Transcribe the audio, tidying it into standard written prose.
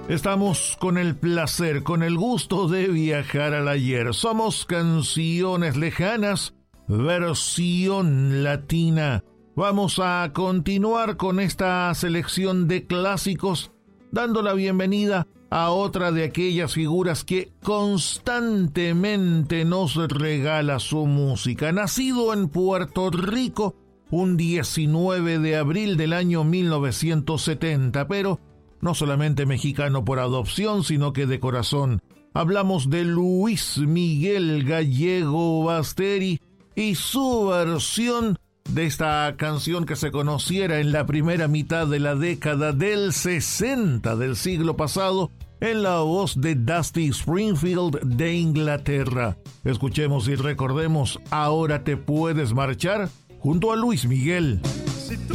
Estamos con el placer, con el gusto de viajar al ayer. Somos Canciones Lejanas, versión latina. Vamos a continuar con esta selección de clásicos, dando la bienvenida a otra de aquellas figuras que constantemente nos regala su música. Nacido en Puerto Rico un 19 de abril del año 1970, pero no solamente mexicano por adopción, sino que de corazón. Hablamos de Luis Miguel Gallego Basteri y su versión de esta canción que se conociera en la primera mitad de la década del 60 del siglo pasado, en la voz de Dusty Springfield de Inglaterra. Escuchemos y recordemos Ahora te puedes marchar junto a Luis Miguel.